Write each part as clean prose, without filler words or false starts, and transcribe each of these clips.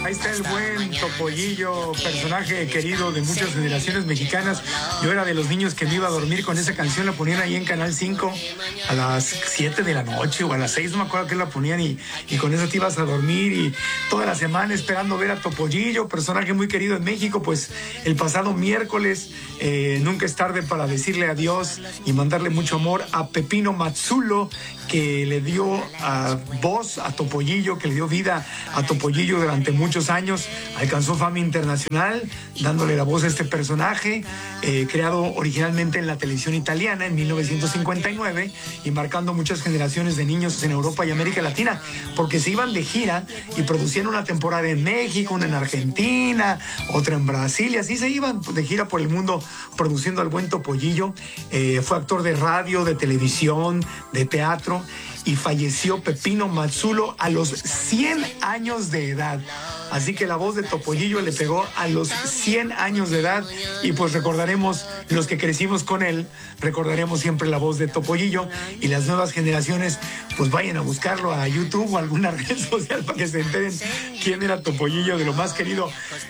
Ahí está el buen Topollillo, personaje querido de muchas generaciones mexicanas. Yo era de los niños que me iba a dormir con esa canción, la ponían ahí en Canal 5 a las 7 de la noche o a las 6, no me acuerdo qué la ponían, y con eso te ibas a dormir y toda la semana esperando ver a Topollillo, personaje muy querido en México. Pues el pasado miércoles, nunca es tarde para decirle adiós y mandarle mucho amor a Pepino Mazzulo, que le dio voz a Topollillo, que le dio vida a Topollillo durante muchos años. Alcanzó fama internacional dándole la voz a este personaje, creado originalmente en la televisión italiana en 1959 y marcando muchas generaciones de niños en Europa y América Latina, porque se iban de gira y producían una temporada en México, una en Argentina, otra en Brasil, y así se iban de gira por el mundo produciendo al buen Topollillo. Fue actor de radio, de televisión, de teatro, y falleció Pepino Mazzulo a los 100 años de edad. Así que la voz de Topollillo le pegó a los 100 años de edad, y pues recordaremos, los que crecimos con él, recordaremos siempre la voz de Topollillo, y las nuevas generaciones pues vayan a buscarlo a YouTube o a alguna red social para que se enteren quién era Topollillo, de lo más querido.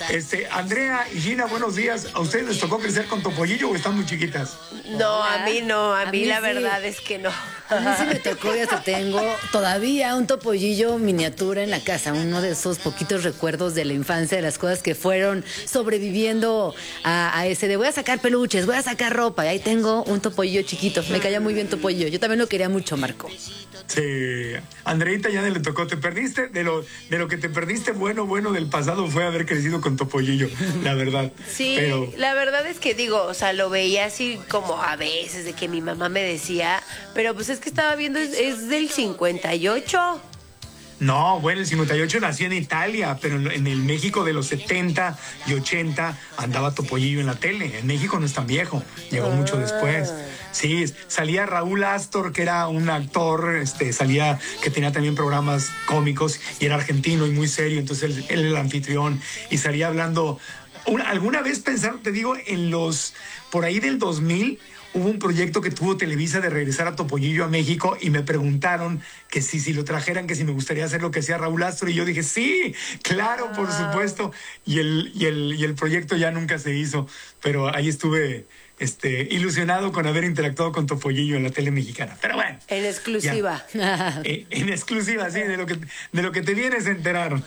Andrea y Gina, buenos días. ¿A ustedes les tocó crecer con Topollillo o están muy chiquitas? No, a mí no, a mí la verdad es que no. A mí sí me tocó y hasta tengo todavía un Topollillo miniatura en la casa, uno de esos poquitos recuerdos de la infancia, de las cosas que fueron sobreviviendo a ese de voy a sacar peluches, voy a sacar ropa, y ahí tengo un Topollillo chiquito. Me caía muy bien Topollillo, yo también lo quería mucho, Marco. Sí, Andreita ya le tocó, te perdiste, de lo que te perdiste bueno del pasado fue haber crecido con Topollillo, la verdad. Sí, pero la verdad es que digo, o sea, lo veía así como a veces de que mi mamá me decía, pero pues es que estaba viendo, es del 58. no, bueno, el 58 nació en Italia, pero en el México de los 70 y 80 andaba Topollillo en la tele. En México no es tan viejo, llegó mucho después. Sí, salía Raúl Astor, que era un actor, salía, que tenía también programas cómicos y era argentino y muy serio, entonces él era el anfitrión y salía hablando. Alguna vez pensaron, te digo, por ahí del 2000, hubo un proyecto que tuvo Televisa de regresar a Topollillo a México y me preguntaron que si lo trajeran, que si me gustaría hacer lo que hacía Raúl Astor, y yo dije, sí, claro, por supuesto, y el proyecto ya nunca se hizo, pero ahí estuve ilusionado con haber interactuado con Topollillo en la tele mexicana. Pero bueno. En exclusiva. En exclusiva, sí, de lo que te vienes a enterar.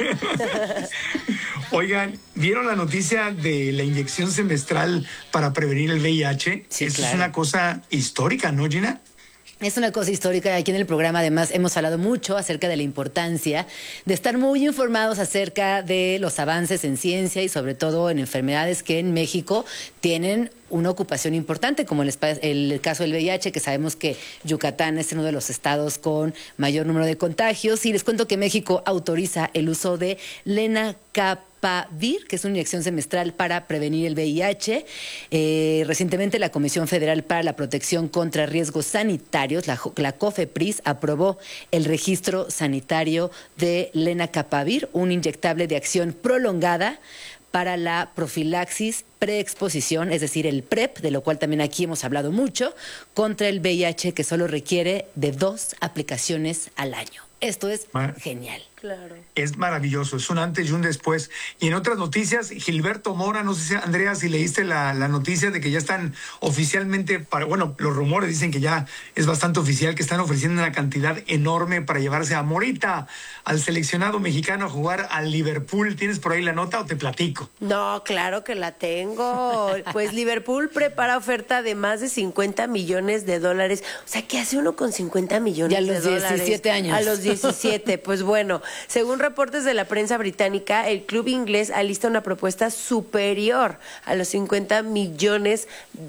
Oigan, ¿vieron la noticia de la inyección semestral para prevenir el VIH? Sí, Eso claro. es una cosa histórica, ¿no, Gina? Es una cosa histórica. Aquí en el programa, además, hemos hablado mucho acerca de la importancia de estar muy informados acerca de los avances en ciencia y sobre todo en enfermedades que en México tienen una ocupación importante, como el caso del VIH, que sabemos que Yucatán es uno de los estados con mayor número de contagios. Y les cuento que México autoriza el uso de lenacapavir, que es una inyección semestral para prevenir el VIH. Recientemente la Comisión Federal para la Protección contra Riesgos Sanitarios, la COFEPRIS, aprobó el registro sanitario de lenacapavir, un inyectable de acción prolongada para la profilaxis preexposición, es decir, el PrEP, de lo cual también aquí hemos hablado mucho, contra el VIH, que solo requiere de 2 aplicaciones al año. Esto es genial. Claro. Es maravilloso, es un antes y un después. Y en otras noticias, Gilberto Mora, no sé si, Andrea, si leíste la noticia de que ya están oficialmente, los rumores dicen que ya es bastante oficial, que están ofreciendo una cantidad enorme para llevarse a Morita, al seleccionado mexicano, a jugar al Liverpool. ¿Tienes por ahí la nota o te platico? No, claro que la tengo. Pues Liverpool prepara oferta de más de $50 millones. O sea, ¿qué hace uno con $50 millones Ya a los 17 años. A los 17, pues bueno, según reportes de la prensa británica, el club inglés alista una propuesta superior a los $50 millones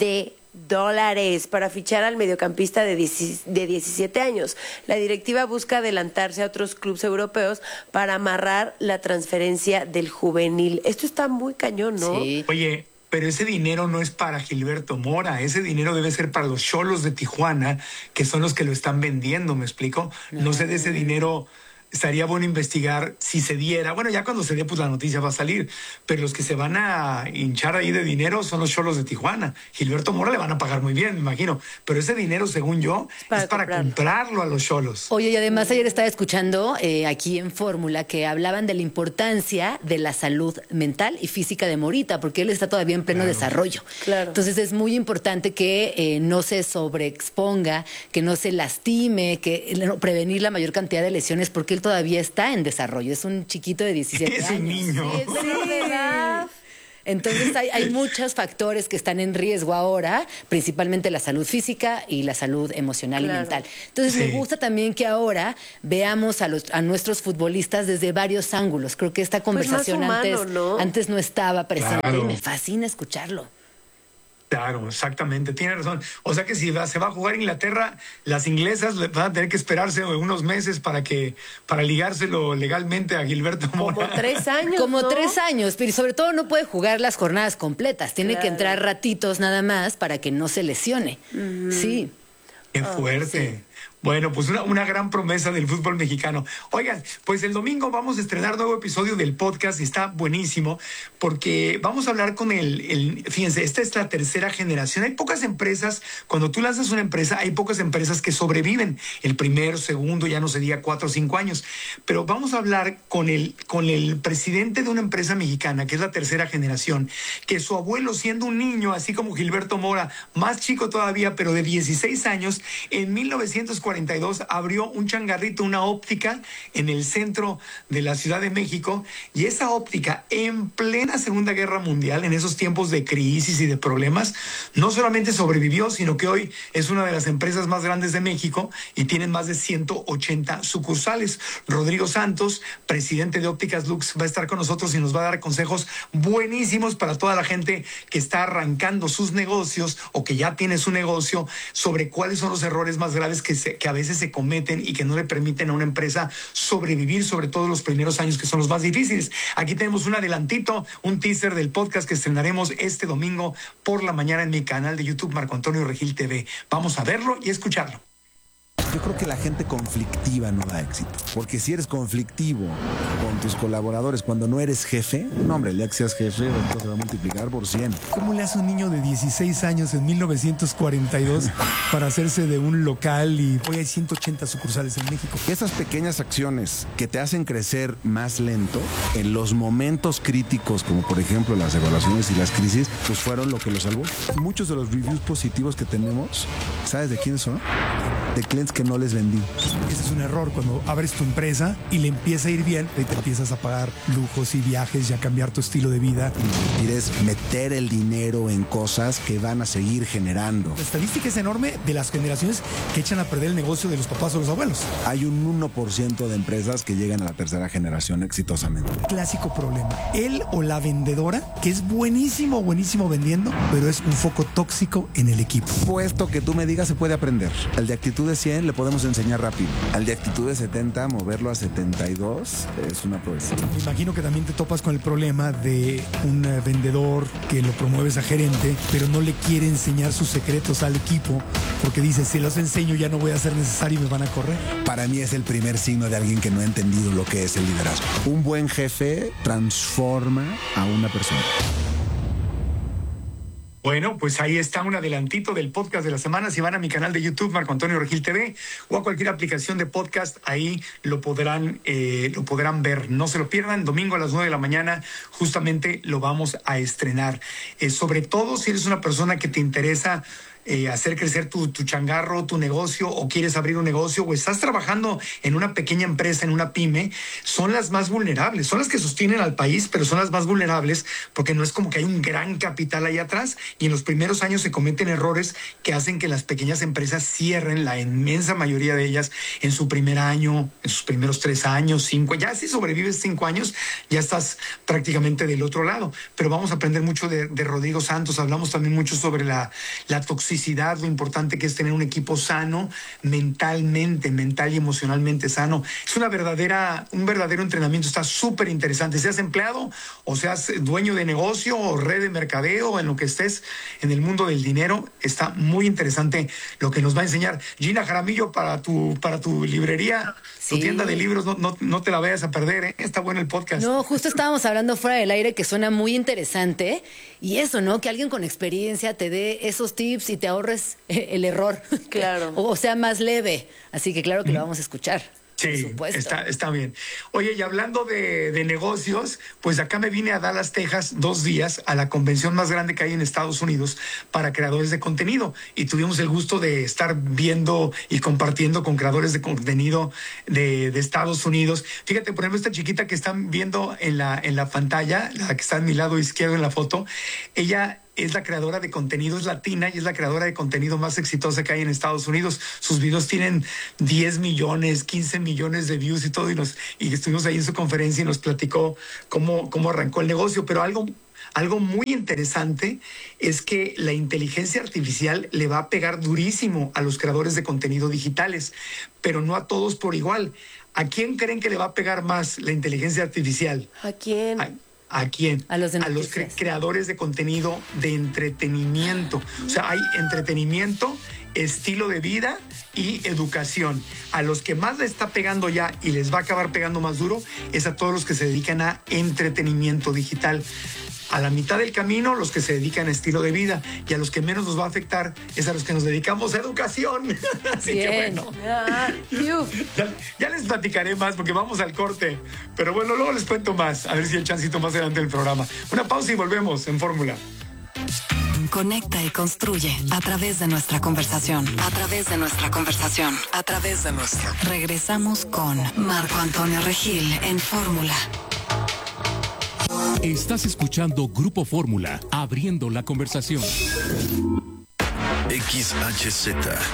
para fichar al mediocampista de 17 años. La directiva busca adelantarse a otros clubes europeos para amarrar la transferencia del juvenil. Esto está muy cañón, ¿no? Sí. Oye, pero ese dinero no es para Gilberto Mora, ese dinero debe ser para los Xolos de Tijuana, que son los que lo están vendiendo, ¿me explico? No sé de ese dinero estaría bueno investigar si se diera. Bueno, ya cuando se dé, pues la noticia va a salir. Pero los que se van a hinchar ahí de dinero son los Xolos de Tijuana. Gilberto Mora le van a pagar muy bien, me imagino. Pero ese dinero, según yo, es para comprarlo a los Xolos. Oye, y además ayer estaba escuchando aquí en Fórmula que hablaban de la importancia de la salud mental y física de Morita, porque él está todavía en pleno desarrollo. Claro. Entonces es muy importante que no se sobreexponga, que no se lastime, que prevenir la mayor cantidad de lesiones, porque él todavía está en desarrollo. Es un chiquito de 17 años. Es un niño. Sí, es menor de edad. Entonces hay muchos factores que están en riesgo ahora, principalmente la salud física y la salud emocional y mental. Entonces me gusta también que ahora veamos a nuestros futbolistas desde varios ángulos. Creo que esta conversación más humano, antes no estaba presente y Claro. me fascina escucharlo. Claro, exactamente, tiene razón. O sea que si se va a jugar Inglaterra, las inglesas van a tener que esperarse unos meses para ligárselo legalmente a Gilberto Mora. Como 3 años, Como ¿no? 3 años, pero sobre todo no puede jugar las jornadas completas. Tiene que entrar ratitos nada más para que no se lesione. Sí. Qué fuerte. Bueno, pues una gran promesa del fútbol mexicano. Oigan, pues el domingo vamos a estrenar nuevo episodio del podcast y está buenísimo porque vamos a hablar con fíjense, esta es la tercera generación. Hay pocas empresas, cuando tú lanzas una empresa, hay pocas empresas que sobreviven. El primero, segundo, ya no se diga 4 o 5 años. Pero vamos a hablar con el presidente de una empresa mexicana, que es la tercera generación, que su abuelo, siendo un niño, así como Gilberto Mora, más chico todavía, pero de 16 años, en 1942 abrió un changarrito, una óptica en el centro de la Ciudad de México, y esa óptica en plena Segunda Guerra Mundial, en esos tiempos de crisis y de problemas, no solamente sobrevivió, sino que hoy es una de las empresas más grandes de México y tienen más de 180 sucursales. Rodrigo Santos, presidente de Ópticas Lux, va a estar con nosotros y nos va a dar consejos buenísimos para toda la gente que está arrancando sus negocios o que ya tiene su negocio, sobre cuáles son los errores más graves que a veces se cometen y que no le permiten a una empresa sobrevivir, sobre todo los primeros años, que son los más difíciles. Aquí tenemos un adelantito, un teaser del podcast que estrenaremos este domingo por la mañana en mi canal de YouTube, Marco Antonio Regil TV. Vamos a verlo y escucharlo. Yo creo que la gente conflictiva no da éxito. Porque si eres conflictivo con tus colaboradores cuando no eres jefe, no, hombre, ya que seas jefe, esto se va a multiplicar por 100. ¿Cómo le hace un niño de 16 años en 1942 para hacerse de un local y hoy hay 180 sucursales en México? Esas pequeñas acciones que te hacen crecer más lento en los momentos críticos, como por ejemplo las evaluaciones y las crisis, pues fueron lo que lo salvó. Muchos de los reviews positivos que tenemos, ¿sabes de quiénes son? De clientes que no les vendí. Ese es un error cuando abres tu empresa y le empieza a ir bien y te empiezas a pagar lujos y viajes y a cambiar tu estilo de vida. Quieres meter el dinero en cosas que van a seguir generando. La estadística es enorme de las generaciones que echan a perder el negocio de los papás o los abuelos. Hay un 1% de empresas que llegan a la tercera generación exitosamente. Clásico problema. Él o la vendedora, que es buenísimo vendiendo, pero es un foco tóxico en el equipo. Puesto que tú me digas, se puede aprender. El de actitud de 100 le podemos enseñar rápido. Al de actitud de 70, moverlo a 72 es una proeza. Me imagino que también te topas con el problema de un vendedor que lo promueves a gerente, pero no le quiere enseñar sus secretos al equipo porque dice, si los enseño ya no voy a ser necesario y me van a correr. Para mí es el primer signo de alguien que no ha entendido lo que es el liderazgo. Un buen jefe transforma a una persona. Bueno, pues ahí está un adelantito del podcast de la semana. Si van a mi canal de YouTube, Marco Antonio Regil TV, o a cualquier aplicación de podcast, ahí lo podrán ver. No se lo pierdan. Domingo a las 9 de la mañana, justamente lo vamos a estrenar. Sobre todo si eres una persona que te interesa hacer crecer tu changarro, tu negocio, o quieres abrir un negocio, o estás trabajando en una pequeña empresa, en una pyme, son las más vulnerables, son las que sostienen al país, pero son las más vulnerables porque no es como que hay un gran capital ahí atrás, y en los primeros años se cometen errores que hacen que las pequeñas empresas cierren, la inmensa mayoría de ellas en su primer año, en sus primeros 3 años, 5, ya si sobrevives 5 años, ya estás prácticamente del otro lado. Pero vamos a aprender mucho de Rodrigo Santos. Hablamos también mucho sobre la toxicidad toxicidad, lo importante que es tener un equipo sano, mental y emocionalmente sano. Es un verdadero entrenamiento, está súper interesante. Seas empleado o seas dueño de negocio o red de mercadeo, en lo que estés en el mundo del dinero, está muy interesante lo que nos va a enseñar. Gina Jaramillo, para tu librería, tu tienda de libros, no te la vayas a perder, ¿eh? Está bueno el podcast. No, justo estábamos hablando fuera del aire que suena muy interesante. Y eso, ¿no? Que alguien con experiencia te dé esos tips y te ahorres el error. Claro. O sea, más leve. Así que claro que lo vamos a escuchar. Sí, está bien. Oye, y hablando de negocios, pues acá me vine a Dallas, Texas, 2 días a la convención más grande que hay en Estados Unidos para creadores de contenido. Y tuvimos el gusto de estar viendo y compartiendo con creadores de contenido de Estados Unidos. Fíjate, por ejemplo, esta chiquita que están viendo en la pantalla, la que está a mi lado izquierdo en la foto, ella es la creadora de contenido, es latina y es la creadora de contenido más exitosa que hay en Estados Unidos. Sus videos tienen 10 millones, 15 millones de views y todo, y estuvimos ahí en su conferencia y nos platicó cómo arrancó el negocio. Pero algo muy interesante es que la inteligencia artificial le va a pegar durísimo a los creadores de contenido digitales, pero no a todos por igual. ¿A quién creen que le va a pegar más la inteligencia artificial? ¿A quién? ¿A quién? A los creadores de contenido de entretenimiento. O sea, hay entretenimiento, estilo de vida y educación. A los que más le está pegando ya y les va a acabar pegando más duro es a todos los que se dedican a entretenimiento digital. A la mitad del camino, los que se dedican a estilo de vida, y a los que menos nos va a afectar es a los que nos dedicamos a educación. Así Bien. que bueno. Ya les platicaré más porque vamos al corte. Pero bueno, luego les cuento más. A ver si hay chancito más adelante del programa. Una pausa y volvemos en Fórmula. Conecta y construye a través de nuestra conversación. A través de nuestra conversación. A través de nuestra. Regresamos con Marco Antonio Regil en Fórmula. Estás escuchando Grupo Fórmula, abriendo la conversación. XHZ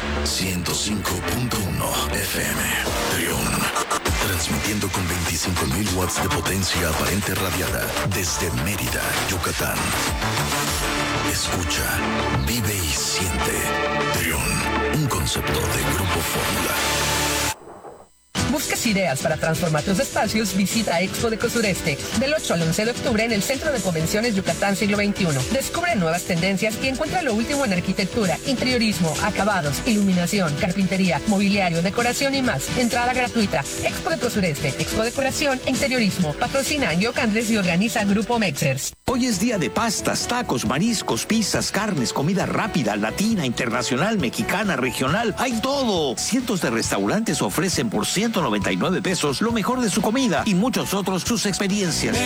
105.1 FM Trión, transmitiendo con 25.000 watts de potencia aparente radiada desde Mérida, Yucatán. Escucha, vive y siente. Trión, un concepto de Grupo Fórmula. ¿Buscas ideas para transformar tus espacios? Visita Expo Deco Sureste del 8 al 11 de octubre en el Centro de Convenciones Yucatán Siglo XXI. Descubre nuevas tendencias y encuentra lo último en arquitectura, interiorismo, acabados, iluminación, carpintería, mobiliario, decoración y más. Entrada gratuita. Expo Deco Sureste, Expo Decoración e Interiorismo. Patrocina Yoc Andrés y organiza Grupo Mexers. Hoy es día de pastas, tacos, mariscos, pizzas, carnes, comida rápida, latina, internacional, mexicana, regional. ¡Hay todo! Cientos de restaurantes ofrecen por 199 pesos lo mejor de su comida y muchos otros sus experiencias.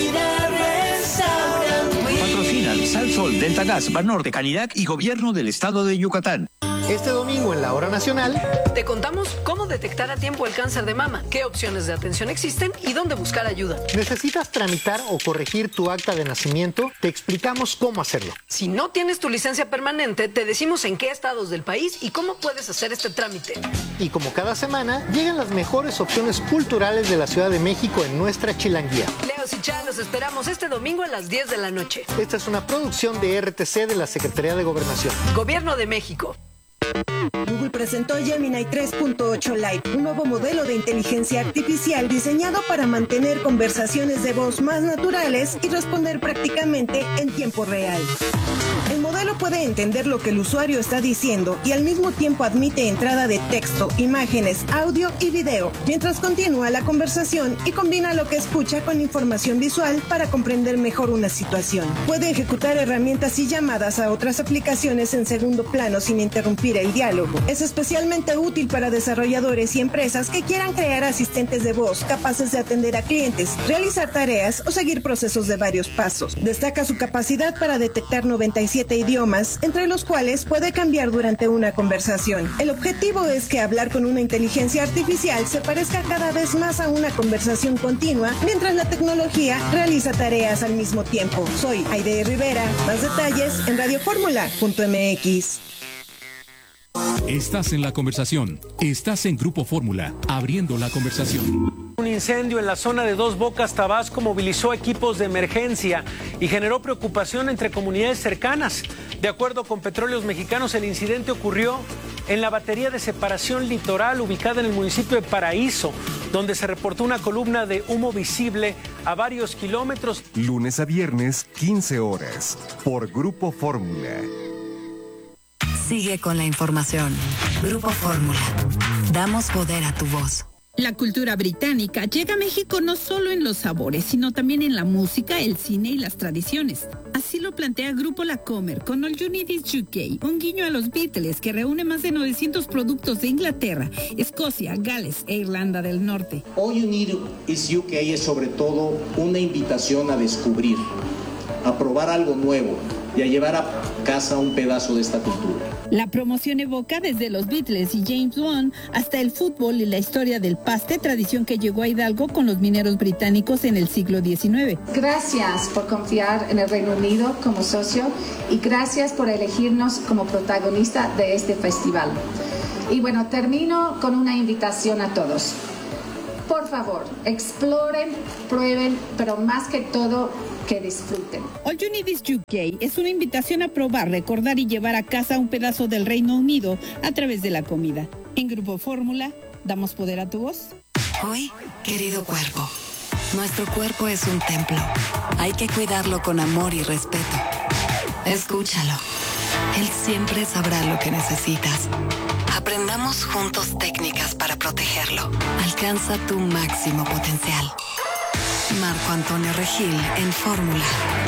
Patrocinan Sal Sol, Delta Gas, Banorte, Canidad y Gobierno del Estado de Yucatán. Este domingo en la Hora Nacional te contamos cómo detectar a tiempo el cáncer de mama, qué opciones de atención existen y dónde buscar ayuda. ¿Necesitas tramitar o corregir tu acta de nacimiento? Te explicamos cómo hacerlo. Si no tienes tu licencia permanente, te decimos en qué estados del país y cómo puedes hacer este trámite. Y como cada semana, llegan las mejores opciones culturales de la Ciudad de México en nuestra chilanguía. Leos y Chá, los esperamos este domingo a las 10 de la noche. Esta es una producción de RTC de la Secretaría de Gobernación. Gobierno de México. Google presentó Gemini 3.8 Lite, un nuevo modelo de inteligencia artificial diseñado para mantener conversaciones de voz más naturales y responder prácticamente en tiempo real. El modelo puede entender lo que el usuario está diciendo y al mismo tiempo admite entrada de texto, imágenes, audio y video, mientras continúa la conversación y combina lo que escucha con información visual para comprender mejor una situación. Puede ejecutar herramientas y llamadas a otras aplicaciones en segundo plano sin interrumpir el diálogo. Es especialmente útil para desarrolladores y empresas que quieran crear asistentes de voz capaces de atender a clientes, realizar tareas o seguir procesos de varios pasos. Destaca su capacidad para detectar 97 idiomas, entre los cuales puede cambiar durante una conversación. El objetivo es que hablar con una inteligencia artificial se parezca cada vez más a una conversación continua, mientras la tecnología realiza tareas al mismo tiempo. Soy Aide Rivera. Más detalles en radioformula.mx. Estás en la conversación. Estás en Grupo Fórmula, abriendo la conversación. Un incendio en la zona de Dos Bocas, Tabasco, movilizó equipos de emergencia y generó preocupación entre comunidades cercanas. De acuerdo con Petróleos Mexicanos, el incidente ocurrió en la batería de separación litoral ubicada en el municipio de Paraíso, donde se reportó una columna de humo visible a varios kilómetros. Lunes a viernes, 15 horas, por Grupo Fórmula. Sigue con la información. Grupo Fórmula. Damos poder a tu voz. La cultura británica llega a México no solo en los sabores, sino también en la música, el cine y las tradiciones. Así lo plantea Grupo La Comer con All You Need Is UK, un guiño a los Beatles que reúne más de 900 productos de Inglaterra, Escocia, Gales e Irlanda del Norte. All You Need Is UK es sobre todo una invitación a descubrir, a probar algo nuevo y a llevar a casa un pedazo de esta cultura. La promoción evoca desde los Beatles y James Bond hasta el fútbol y la historia del paste, tradición que llegó a Hidalgo con los mineros británicos en el siglo XIX. Gracias por confiar en el Reino Unido como socio y gracias por elegirnos como protagonista de este festival. Y bueno, termino con una invitación a todos. Por favor, exploren, prueben, pero más que todo, que disfruten. All You Need Is UK es una invitación a probar, recordar y llevar a casa un pedazo del Reino Unido a través de la comida. En Grupo Fórmula, damos poder a tu voz. Hoy, querido cuerpo, nuestro cuerpo es un templo. Hay que cuidarlo con amor y respeto. Escúchalo. Él siempre sabrá lo que necesitas. Aprendamos juntos técnicas para protegerlo. Alcanza tu máximo potencial. Marco Antonio Regil en Fórmula.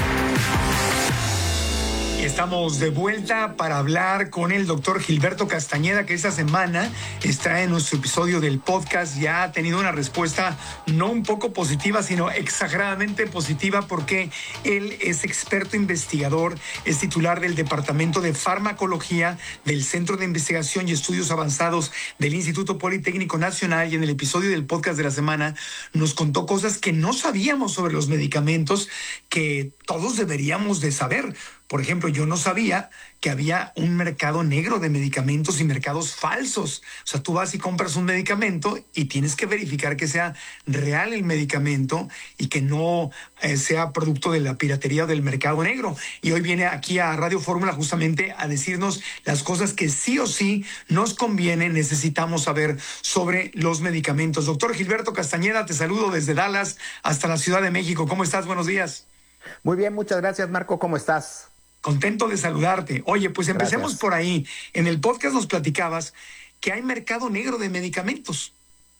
Estamos de vuelta para hablar con el doctor Gilberto Castañeda, que esta semana está en nuestro episodio del podcast. Ya ha tenido una respuesta no un poco positiva, sino exageradamente positiva, porque él es experto investigador, es titular del Departamento de Farmacología del Centro de Investigación y Estudios Avanzados del Instituto Politécnico Nacional, y en el episodio del podcast de la semana nos contó cosas que no sabíamos sobre los medicamentos que todos deberíamos de saber. Por ejemplo, yo no sabía que había un mercado negro de medicamentos y mercados falsos. O sea, tú vas y compras un medicamento y tienes que verificar que sea real el medicamento y que no sea producto de la piratería o del mercado negro. Y hoy viene aquí a Radio Fórmula justamente a decirnos las cosas que sí o sí nos conviene, necesitamos saber sobre los medicamentos. Doctor Gilberto Castañeda, te saludo desde Dallas hasta la Ciudad de México. ¿Cómo estás? Buenos días. Muy bien, muchas gracias, Marco. ¿Cómo estás? Contento de saludarte. Oye, pues empecemos Gracias. por ahí. En el podcast nos platicabas que hay mercado negro de medicamentos.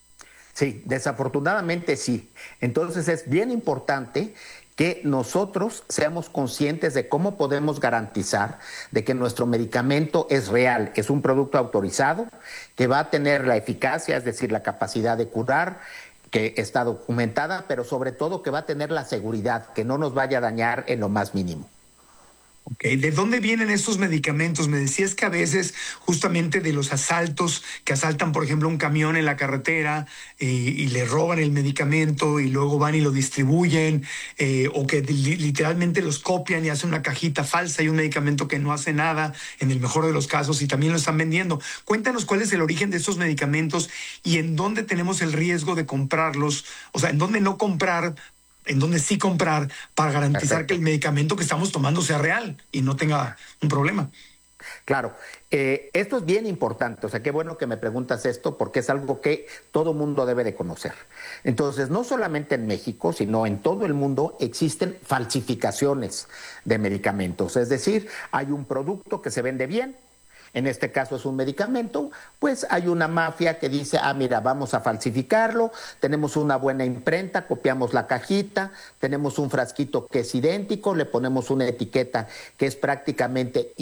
Sí, desafortunadamente sí. Entonces es bien importante que nosotros seamos conscientes de cómo podemos garantizar de que nuestro medicamento es real, es un producto autorizado, que va a tener la eficacia, es decir, la capacidad de curar, que está documentada, pero sobre todo que va a tener la seguridad, que no nos vaya a dañar en lo más mínimo. Okay. ¿De dónde vienen estos medicamentos? Me decías que a veces justamente de los asaltos, que asaltan, por ejemplo, un camión en la carretera y le roban el medicamento y luego van y lo distribuyen, o que literalmente los copian y hacen una cajita falsa y un medicamento que no hace nada, en el mejor de los casos, y también lo están vendiendo. Cuéntanos cuál es el origen de estos medicamentos y en dónde tenemos el riesgo de comprarlos, o sea, en dónde no comprar, en dónde sí comprar para garantizar Perfecto. que el medicamento que estamos tomando sea real y no tenga un problema. Claro, esto es bien importante, o sea, qué bueno que me preguntas esto porque es algo que todo mundo debe de conocer. Entonces, no solamente en México, sino en todo el mundo existen falsificaciones de medicamentos, es decir, hay un producto que se vende bien, en este caso es un medicamento, pues hay una mafia que dice, mira, vamos a falsificarlo, tenemos una buena imprenta, copiamos la cajita, tenemos un frasquito que es idéntico, le ponemos una etiqueta que es prácticamente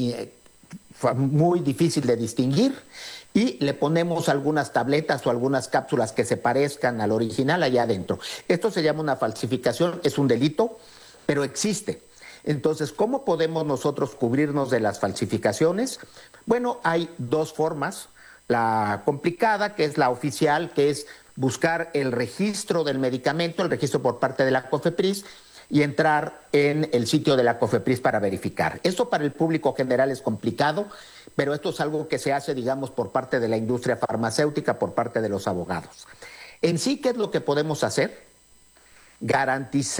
muy difícil de distinguir y le ponemos algunas tabletas o algunas cápsulas que se parezcan al original allá adentro. Esto se llama una falsificación, es un delito, pero existe. Entonces, ¿cómo podemos nosotros cubrirnos de las falsificaciones? Bueno, hay dos formas. La complicada, que es la oficial, que es buscar el registro del medicamento, el registro por parte de la COFEPRIS, y entrar en el sitio de la COFEPRIS para verificar. Esto para el público general es complicado, pero esto es algo que se hace, digamos, por parte de la industria farmacéutica, por parte de los abogados. En sí, ¿qué es lo que podemos hacer? Garantizar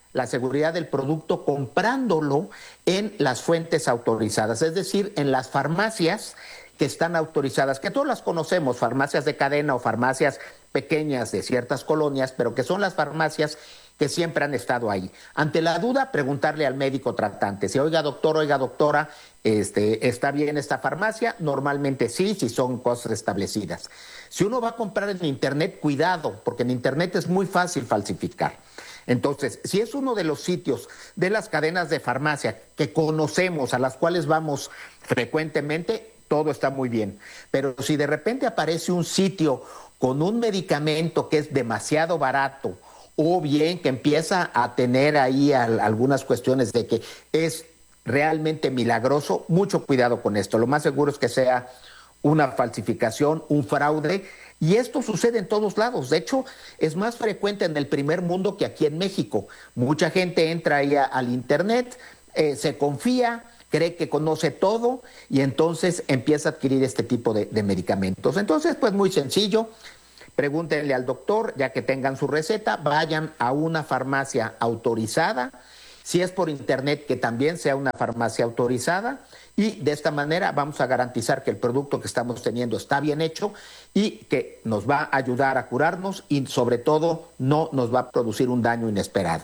la seguridad del producto comprándolo en las fuentes autorizadas, es decir, en las farmacias que están autorizadas, que todas las conocemos, farmacias de cadena o farmacias pequeñas de ciertas colonias, pero que son las farmacias que siempre han estado ahí. Ante la duda, preguntarle al médico tratante, si oiga doctor, oiga doctora, ¿está bien esta farmacia? Normalmente sí, si son cosas establecidas. Si uno va a comprar en internet, cuidado, porque en internet es muy fácil falsificar. Entonces, si es uno de los sitios de las cadenas de farmacia que conocemos, a las cuales vamos frecuentemente, todo está muy bien. Pero si de repente aparece un sitio con un medicamento que es demasiado barato, o bien que empieza a tener ahí algunas cuestiones de que es realmente milagroso, mucho cuidado con esto. Lo más seguro es que sea una falsificación, un fraude, y esto sucede en todos lados. De hecho, es más frecuente en el primer mundo que aquí en México. Mucha gente entra ahí al internet, se confía, cree que conoce todo y entonces empieza a adquirir este tipo de medicamentos. Entonces, pues muy sencillo, pregúntenle al doctor, ya que tengan su receta, vayan a una farmacia autorizada, si es por internet, que también sea una farmacia autorizada, y de esta manera vamos a garantizar que el producto que estamos teniendo está bien hecho y que nos va a ayudar a curarnos y sobre todo no nos va a producir un daño inesperado.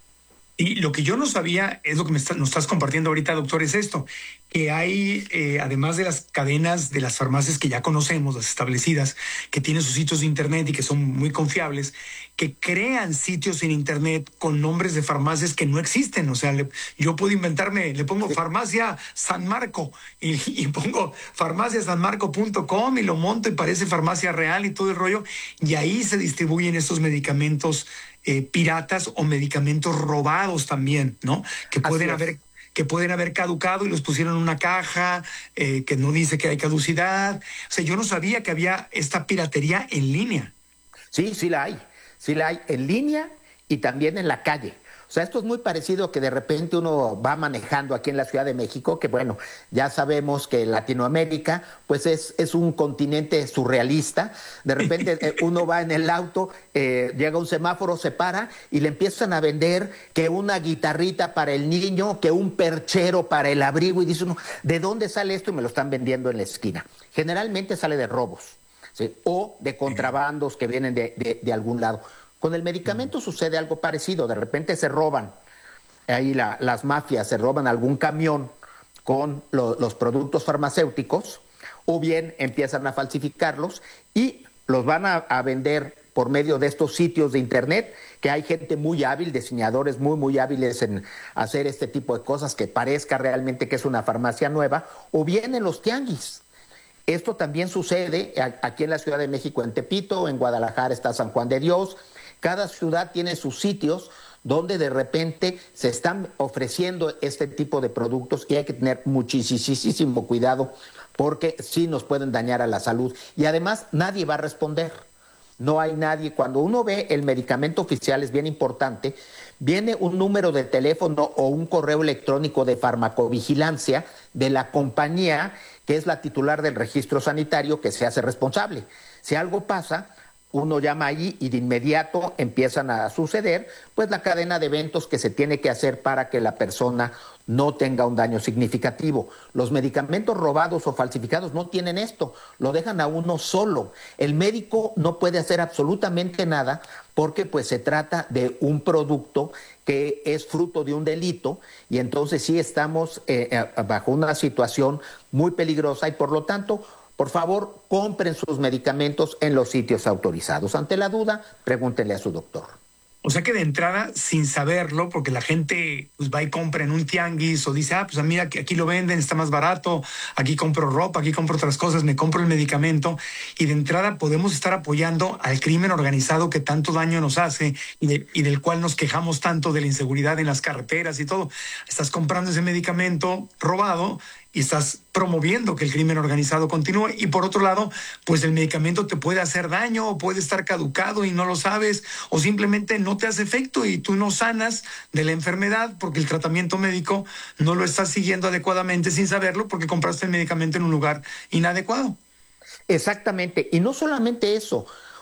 Y lo que yo no sabía es lo que nos estás compartiendo ahorita, doctor, es esto, que hay, además de las cadenas de las farmacias que ya conocemos, las establecidas, que tienen sus sitios de internet y que son muy confiables, que crean sitios en internet con nombres de farmacias que no existen. O sea, yo puedo inventarme, le pongo farmacia San Marco y pongo farmaciasanmarco.com y lo monto y parece farmacia real y todo el rollo, y ahí se distribuyen estos medicamentos piratas o medicamentos robados también, ¿no? Que pueden haber caducado y los pusieron en una caja que no dice que hay caducidad. O sea, yo no sabía que había esta piratería en línea. Sí, sí la hay en línea y también en la calle. O sea, esto es muy parecido a que de repente uno va manejando aquí en la Ciudad de México, que bueno, ya sabemos que Latinoamérica pues es un continente surrealista. De repente uno va en el auto, llega un semáforo, se para y le empiezan a vender que una guitarrita para el niño, que un perchero para el abrigo, y dice uno, ¿de dónde sale esto? Y me lo están vendiendo en la esquina. Generalmente sale de robos, ¿sí? O de contrabandos que vienen de algún lado. Con el medicamento sucede algo parecido. De repente se roban, ahí las mafias se roban algún camión con los productos farmacéuticos, o bien empiezan a falsificarlos y los van a vender por medio de estos sitios de internet, que hay gente muy hábil, diseñadores muy hábiles en hacer este tipo de cosas, que parezca realmente que es una farmacia nueva, o bien en los tianguis. Esto también sucede aquí en la Ciudad de México, en Tepito, en Guadalajara está San Juan de Dios. Cada ciudad tiene sus sitios donde de repente se están ofreciendo este tipo de productos y hay que tener muchísimo cuidado porque sí nos pueden dañar a la salud. Y además nadie va a responder. No hay nadie. Cuando uno ve el medicamento oficial, es bien importante, viene un número de teléfono o un correo electrónico de farmacovigilancia de la compañía que es la titular del registro sanitario, que se hace responsable. Si algo pasa, uno llama allí y de inmediato empiezan a suceder pues la cadena de eventos que se tiene que hacer para que la persona no tenga un daño significativo. Los medicamentos robados o falsificados no tienen esto, lo dejan a uno solo. El médico no puede hacer absolutamente nada porque pues se trata de un producto que es fruto de un delito y entonces sí estamos bajo una situación muy peligrosa y por lo tanto, por favor, compren sus medicamentos en los sitios autorizados. Ante la duda, pregúntenle a su doctor. O sea que de entrada, sin saberlo, porque la gente pues, va y compra en un tianguis o dice, pues mira, aquí lo venden, está más barato, aquí compro ropa, aquí compro otras cosas, me compro el medicamento. Y de entrada podemos estar apoyando al crimen organizado que tanto daño nos hace y del cual nos quejamos tanto de la inseguridad en las carreteras y todo. Estás comprando ese medicamento robado y estás promoviendo que el crimen organizado continúe. Y por otro lado, pues el medicamento te puede hacer daño o puede estar caducado y no lo sabes, o simplemente no te hace efecto y tú no sanas de la enfermedad porque el tratamiento médico no lo estás siguiendo adecuadamente sin saberlo porque compraste el medicamento en un lugar inadecuado. Exactamente. Y no solamente eso.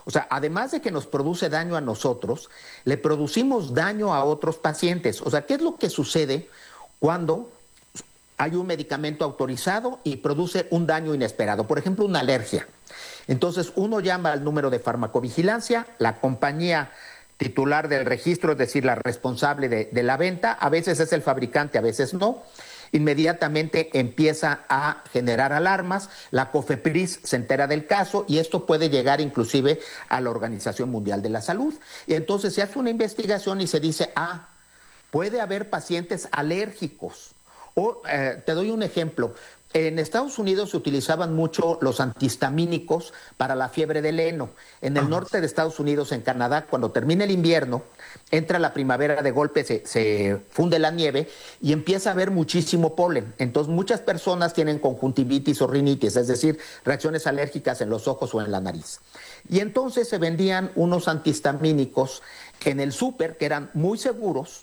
O sea, además de que nos produce daño a nosotros, le producimos daño a otros pacientes. O sea, ¿qué es lo que sucede cuando hay un medicamento autorizado y produce un daño inesperado? Por ejemplo, una alergia. Entonces, uno llama al número de farmacovigilancia, la compañía titular del registro, es decir, la responsable de la venta, a veces es el fabricante, a veces no, inmediatamente empieza a generar alarmas, la COFEPRIS se entera del caso y esto puede llegar inclusive a la Organización Mundial de la Salud. Y entonces se hace una investigación y se dice, puede haber pacientes alérgicos. O te doy un ejemplo. En Estados Unidos se utilizaban mucho los antihistamínicos para la fiebre del heno. En el norte de Estados Unidos, en Canadá, cuando termina el invierno, entra la primavera de golpe, se funde la nieve y empieza a haber muchísimo polen. Entonces muchas personas tienen conjuntivitis o rinitis, es decir, reacciones alérgicas en los ojos o en la nariz. Y entonces se vendían unos antihistamínicos en el súper que eran muy seguros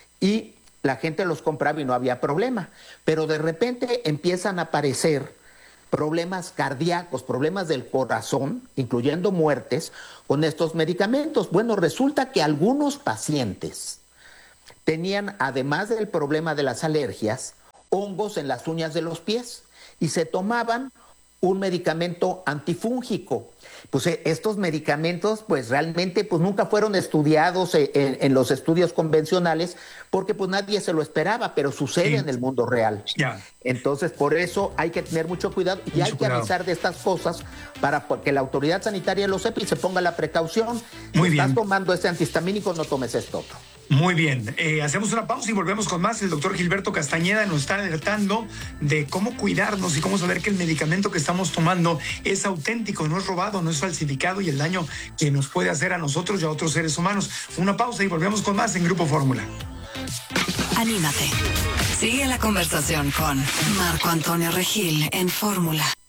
y la gente los compraba y no había problema, pero de repente empiezan a aparecer problemas cardíacos, problemas del corazón, incluyendo muertes, con estos medicamentos. Bueno, resulta que algunos pacientes tenían, además del problema de las alergias, hongos en las uñas de los pies y se tomaban un medicamento antifúngico. Pues estos medicamentos pues realmente pues nunca fueron estudiados en los estudios convencionales porque pues nadie se lo esperaba, pero sucede en el mundo real. Entonces por eso hay que tener mucho cuidado y hay que avisar de estas cosas para que la autoridad sanitaria lo sepa y se ponga la precaución. Muy bien. Estás tomando este antihistamínico, no tomes esto otro. Muy bien, hacemos una pausa y volvemos con más. El doctor Gilberto Castañeda nos está alertando de cómo cuidarnos y cómo saber que el medicamento que estamos tomando es auténtico, no es robado, no es falsificado y el daño que nos puede hacer a nosotros y a otros seres humanos. Una pausa y volvemos con más en Grupo Fórmula. Anímate. Sigue la conversación con Marco Antonio Regil en Fórmula.